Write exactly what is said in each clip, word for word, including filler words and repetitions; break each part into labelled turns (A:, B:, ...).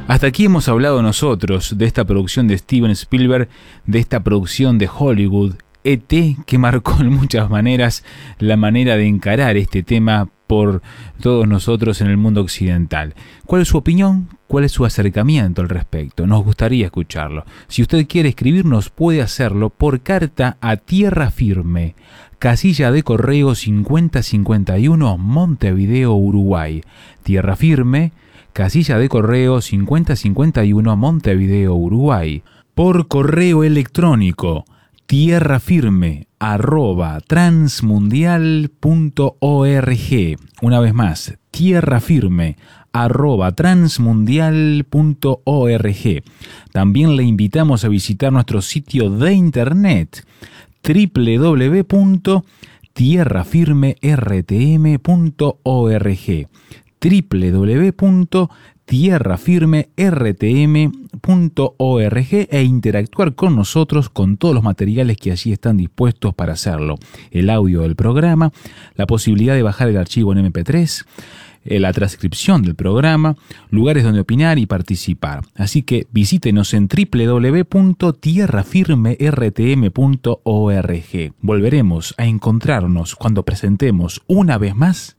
A: Hasta aquí hemos hablado nosotros de esta producción de Steven Spielberg, de esta producción de Hollywood, E T, que marcó en muchas maneras la manera de encarar este tema por todos nosotros en el mundo occidental. ¿Cuál es su opinión? ¿Cuál es su acercamiento al respecto? Nos gustaría escucharlo. Si usted quiere escribirnos, puede hacerlo por carta a Tierra Firme, casilla de correo cincuenta cincuenta y uno, Montevideo, Uruguay. Tierra Firme, casilla de correo cincuenta cincuenta y uno, Montevideo, Uruguay. Por correo electrónico, tierrafirme arroba transmundial punto org. Una vez más, tierrafirme arroba transmundial punto org. También le invitamos a visitar nuestro sitio de internet doble u doble u doble u punto tierrafirme r t m punto org, doble u doble u doble u punto tierrafirme r t m punto org, e interactuar con nosotros con todos los materiales que allí están dispuestos para hacerlo. El audio del programa, la posibilidad de bajar el archivo en eme pe tres, la transcripción del programa, lugares donde opinar y participar. Así que visítenos en doble u doble u doble u punto tierrafirme r t m punto org. Volveremos a encontrarnos cuando presentemos una vez más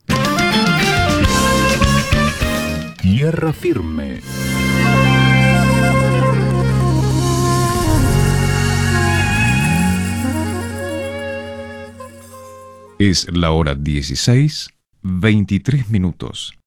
A: Tierra Firme.
B: Es la hora dieciséis, veintitrés minutos.